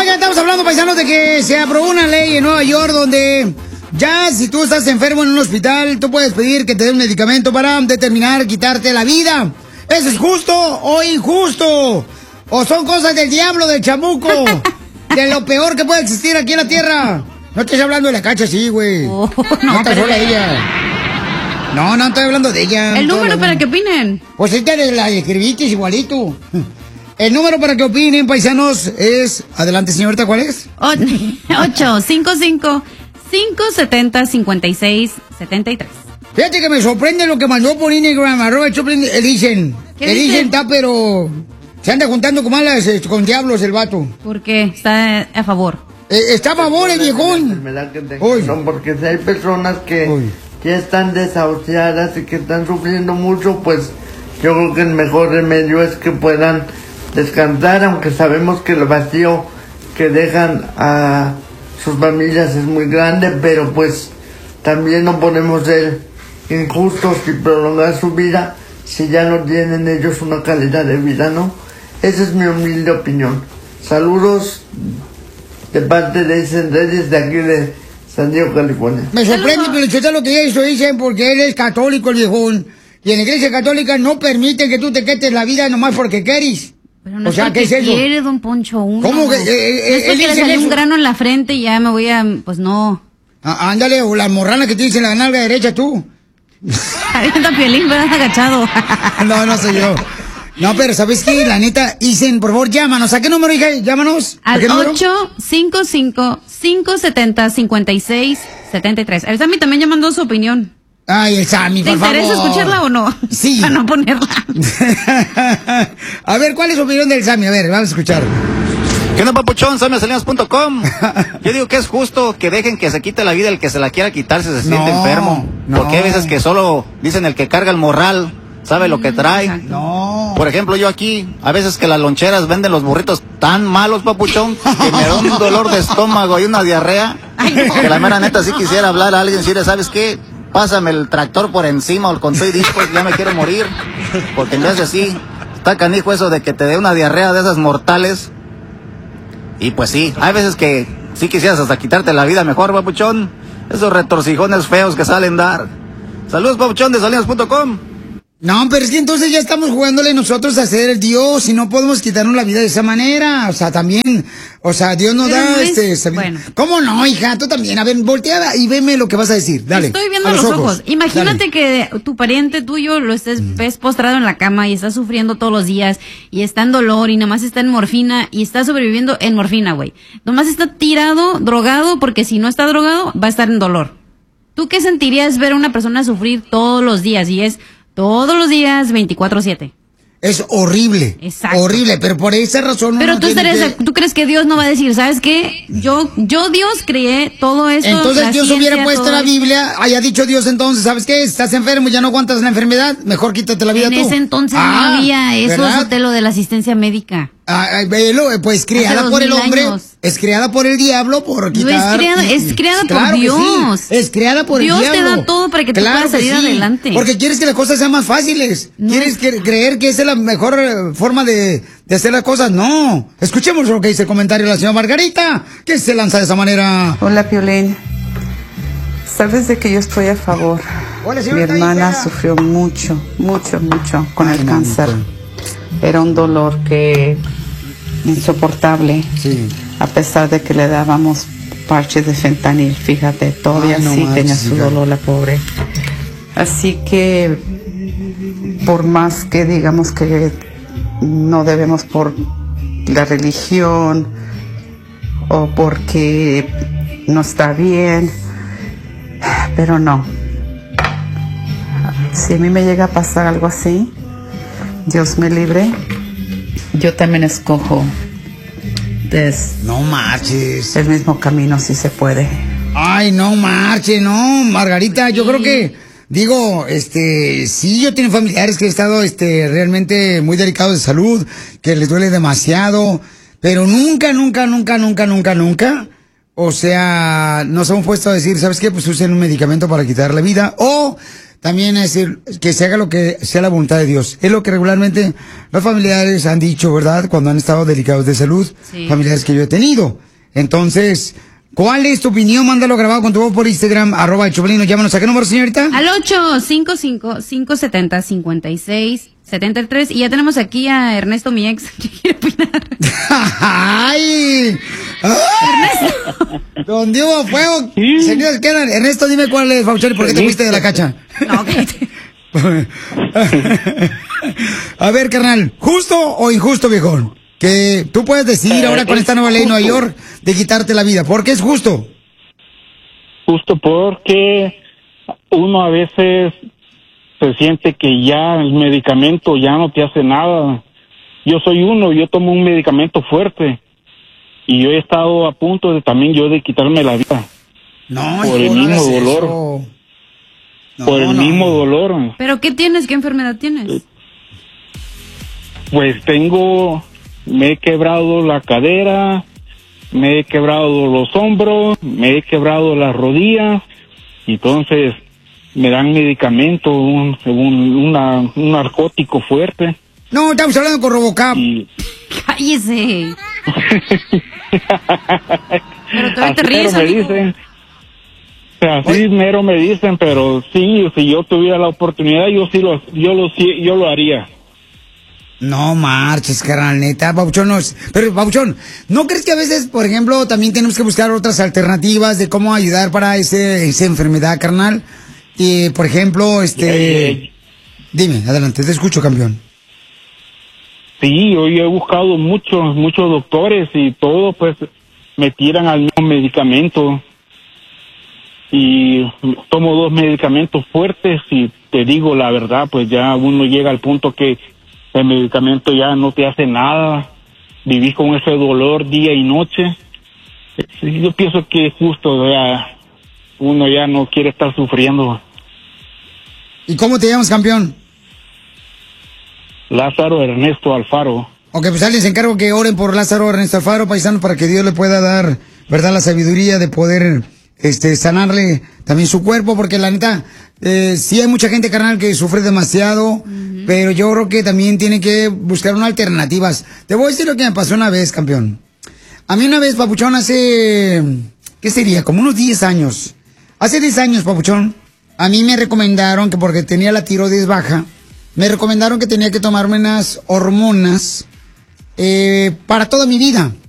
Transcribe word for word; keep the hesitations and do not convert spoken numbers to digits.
Oigan, estamos hablando, paisanos, de que se aprobó una ley en Nueva York donde ya si tú estás enfermo en un hospital, tú puedes pedir que te den un medicamento para determinar quitarte la vida. ¿Eso es justo o injusto? ¿O son cosas del diablo, del chamuco? De lo peor que puede existir aquí en la tierra. No estoy hablando de la Cacha, sí, güey. Oh, no, no, pero ella. No, no estoy hablando de ella. ¿El no número para que opinen? Pues esta la escribiste igualito. El número para que opinen, paisanos, es... Adelante, señorita, ¿cuál es? ocho cinco cinco, cinco siete cero, cinco seis siete tres. Fíjate que me sorprende lo que mandó por Instagram, arroba Elisen. Elisen está, pero... Se anda juntando con malas, con diablos el vato. ¿Por qué? Está a favor. Eh, está a favor el viejón. Son porque si hay personas que Uy. ya están desahuciadas y que están sufriendo mucho, pues yo creo que el mejor remedio es que puedan descansar, aunque sabemos que el vacío que dejan a sus familias es muy grande, pero pues también no podemos ser injustos y prolongar su vida si ya no tienen ellos una calidad de vida, ¿no? Esa es mi humilde opinión. Saludos de parte de Isen Reyes de aquí de San Diego, California. Me sorprende, pero yo lo que eso dicen porque él es católico, el viejón. Y en la iglesia católica no permiten que tú te quites la vida nomás porque quieres. Pero no o sea, ¿qué es eso? Quiere, don Poncho, uno. ¿Cómo que? Eh, eh, es porque le salió un grano en la frente y ya me voy a... Pues no. Ah, ándale, o la morrana que tienes en la nalga derecha tú. Ahí está Piolín, ¿verdad? Agachado. No, no soy yo. No, pero ¿sabes qué? La neta, Isen, por favor, llámanos. ¿A qué número, hija? Llámanos. Al ocho cinco cinco, cinco siete cero, cinco seis siete tres. El Sammy también ya mandó su opinión. Ay, el Sammy, por favor. ¿Te interesa escucharla o no? Sí. Para no ponerla. A ver, ¿cuál es su opinión del Sammy? A ver, vamos a escuchar. ¿Qué onda, papuchón? Sammy Salinas punto com. Yo digo que es justo que dejen que se quite la vida el que se la quiera quitar si se siente no, enfermo. No. Porque hay veces que solo dicen el que carga el morral sabe lo que trae. No. Por ejemplo, yo aquí, a veces que las loncheras venden los burritos tan malos, papuchón, que me da un dolor de estómago y una diarrea. Que la mera neta sí quisiera hablar a alguien y decirle, ¿sabes qué? Pásame el tractor por encima o con todo y discos, ya me quiero morir. Porque en vez de así, está canijo eso de que te dé una diarrea de esas mortales. Y pues sí, hay veces que sí quisieras hasta quitarte la vida mejor, papuchón. Esos retorcijones feos que salen dar. Saludos, papuchón, de Salinas punto com. No, pero es que entonces ya estamos jugándole nosotros a ser el Dios y no podemos quitarnos la vida de esa manera. O sea, también, o sea, Dios nos pero da no es, este... Bueno. ¿Cómo no, hija? Tú también. A ver, voltea y veme lo que vas a decir. Dale. Estoy viendo a los, los ojos. ojos. Imagínate Dale. que tu pariente tuyo lo estés, mm. ves postrado en la cama y está sufriendo todos los días y está en dolor y nomás está en morfina y está sobreviviendo en morfina, güey. Nomás está tirado, drogado, porque si no está drogado, va a estar en dolor. ¿Tú qué sentirías ver a una persona sufrir todos los días? Y es... Todos los días, veinticuatro siete. Es horrible. Exacto. Horrible, pero por esa razón... Pero no tú, estarías, que... tú crees que Dios no va a decir, ¿sabes qué? Yo, yo Dios creé todo esto. Entonces Dios ciencia, hubiera puesto la Biblia, haya dicho Dios entonces, ¿sabes qué? Estás enfermo, ya no aguantas la enfermedad, mejor quítate la vida en tú. En ese entonces ah, no había eso, eso lo de la asistencia médica. Ah, pues creada por el hombre, años. Es creada por el diablo por quitar... No es creada, es creada claro por Dios. Sí, es creada por Dios el diablo. Dios te da todo para que claro tú puedas salir sí, adelante. Porque quieres que las cosas sean más fáciles. No. Quieres que, creer que esa es la mejor forma de, de hacer las cosas. No. Escuchemos lo que dice el comentario de la señora Margarita, que se lanza de esa manera. Hola, Piolín. Sabes de que yo estoy a favor. Hola, mi hermana Isela. Sufrió mucho, mucho, mucho con Ay, el no, cáncer. No. Era un dolor que... insoportable, sí. A pesar de que le dábamos parches de fentanil, fíjate, todavía Ay, no sí tenía su dolor la pobre. Así que por más que digamos que no debemos por la religión o porque no está bien, pero no. Si a mí me llega a pasar algo así, Dios me libre, yo también escojo des, no marches el mismo camino si se puede. Ay, no marches, no, Margarita, yo sí. creo que digo, este, sí, yo tengo familiares que he estado este realmente muy delicados de salud, que les duele demasiado, pero nunca, nunca, nunca, nunca, nunca, nunca, o sea, nos hemos puesto a decir, ¿sabes qué? Pues usen un medicamento para quitar la vida o también es decir, que se haga lo que sea la voluntad de Dios. Es lo que regularmente los familiares han dicho, ¿verdad? Cuando han estado delicados de salud, sí. familiares que yo he tenido. Entonces, ¿cuál es tu opinión? Mándalo grabado con tu voz por Instagram, arroba el Choplin. Llámanos. ¿A qué número, señorita? Al ocho cinco cinco, cinco siete cero, cinco seis siete tres. Y ya tenemos aquí a Ernesto, mi ex, que quiere opinar. ¡Ay! Ernesto. Donde hubo fuego, sí. Señores, ¿qué eran? Ernesto, dime cuál es, Pauchón, ¿por qué te fuiste de la cacha? No, cállate. A ver, carnal, ¿justo o injusto, viejón? Que tú puedes decidir eh, ahora con esta nueva ley en Nueva York de quitarte la vida. ¿Por qué es justo? Justo porque uno a veces se siente que ya el medicamento ya no te hace nada. Yo soy uno, yo tomo un medicamento fuerte y yo he estado a punto de también yo de quitarme la vida. No, por el mismo dolor. No, por el no. mismo dolor. ¿Pero qué tienes? ¿Qué enfermedad tienes? Pues tengo, me he quebrado la cadera, me he quebrado los hombros, me he quebrado las rodillas, entonces me dan medicamento, un, un, una, un narcótico fuerte. No, estamos hablando con Robocop. Y... Cállese. Pero todavía te ríes, me dicen, o sea, así mero me dicen, pero sí, si yo tuviera la oportunidad, yo sí lo, yo lo, yo lo haría. No marches, carnal, neta, Pabuchón. No es... Pero, Pabuchón, ¿no crees que a veces, por ejemplo, también tenemos que buscar otras alternativas de cómo ayudar para ese, esa enfermedad, carnal? Y, por ejemplo, este... Yeah, yeah. Dime, adelante, te escucho, campeón. Sí, yo, yo he buscado muchos, muchos doctores y todo, pues, me tiran al mismo medicamento. Y tomo dos medicamentos fuertes y te digo la verdad, pues ya uno llega al punto que el medicamento ya no te hace nada, vivís con ese dolor día y noche. Yo pienso que es justo, ya, uno ya no quiere estar sufriendo. ¿Y cómo te llamas, campeón? Lázaro Ernesto Alfaro. Ok, pues alguien se encargo que oren por Lázaro Ernesto Alfaro, paisano, para que Dios le pueda dar, ¿verdad?, la sabiduría de poder este sanarle también su cuerpo, porque la neta, eh, sí hay mucha gente, carnal, que sufre demasiado, uh-huh. pero yo creo que también tiene que buscar unas alternativas. Te voy a decir lo que me pasó una vez, campeón. A mí una vez, Papuchón, hace, ¿qué sería? Como unos diez años. Hace diez años, Papuchón, a mí me recomendaron que porque tenía la tiroides baja, me recomendaron que tenía que tomarme unas hormonas eh, para toda mi vida.